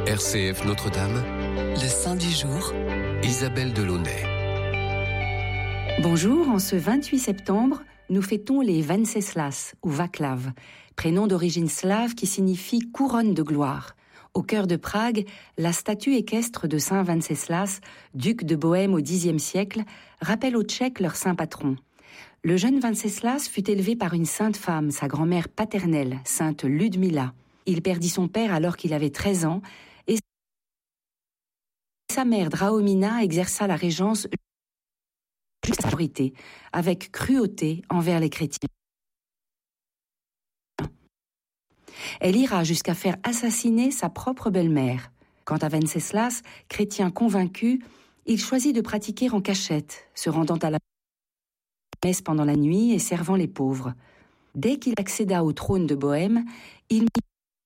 RCF Notre-Dame, le Saint du jour, Isabelle Delaunay. Bonjour, en ce 28 septembre, nous fêtons les Venceslas ou Vaclav, prénom d'origine slave qui signifie couronne de gloire. Au cœur de Prague, la statue équestre de Saint Venceslas, duc de Bohême au Xe siècle, rappelle aux Tchèques leur saint patron. Le jeune Venceslas fut élevé par une sainte femme, sa grand-mère paternelle, sainte Ludmila. Il perdit son père alors qu'il avait 13 ans et sa mère Drahomina exerça la régence jusqu'à sa majorité, avec cruauté envers les chrétiens. Elle ira jusqu'à faire assassiner sa propre belle-mère. Quant à Venceslas, chrétien convaincu, il choisit de pratiquer en cachette, se rendant à la messe pendant la nuit et servant les pauvres. Dès qu'il accéda au trône de Bohême, il mit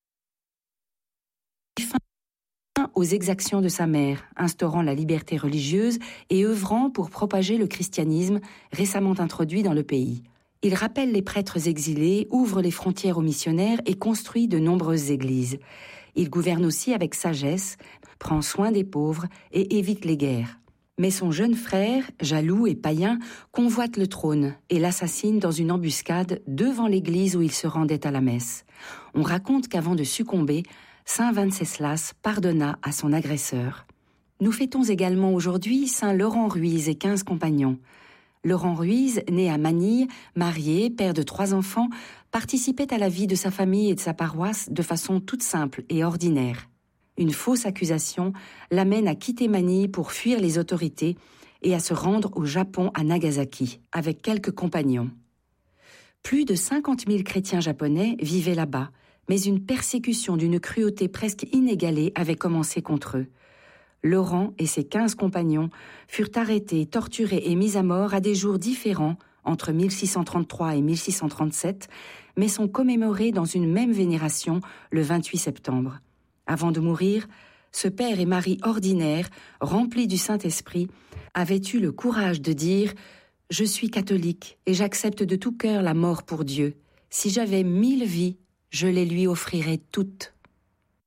fin aux exactions de sa mère, instaurant la liberté religieuse et œuvrant pour propager le christianisme récemment introduit dans le pays. Il rappelle les prêtres exilés, ouvre les frontières aux missionnaires et construit de nombreuses églises. Il gouverne aussi avec sagesse, prend soin des pauvres et évite les guerres. Mais son jeune frère, jaloux et païen, convoite le trône et l'assassine dans une embuscade devant l'église où il se rendait à la messe. On raconte qu'avant de succomber, Saint Venceslas pardonna à son agresseur. Nous fêtons également aujourd'hui Saint Laurent Ruiz et 15 compagnons. Laurent Ruiz, né à Manille, marié, père de 3 enfants, participait à la vie de sa famille et de sa paroisse de façon toute simple et ordinaire. Une fausse accusation l'amène à quitter Manille pour fuir les autorités et à se rendre au Japon à Nagasaki, avec quelques compagnons. Plus de 50 000 chrétiens japonais vivaient là-bas, mais une persécution d'une cruauté presque inégalée avait commencé contre eux. Laurent et ses 15 compagnons furent arrêtés, torturés et mis à mort à des jours différents entre 1633 et 1637, mais sont commémorés dans une même vénération le 28 septembre. Avant de mourir, ce père et mari ordinaire, remplis du Saint-Esprit, avaient eu le courage de dire « Je suis catholique et j'accepte de tout cœur la mort pour Dieu. Si j'avais 1000 vies, je les lui offrirais toutes. »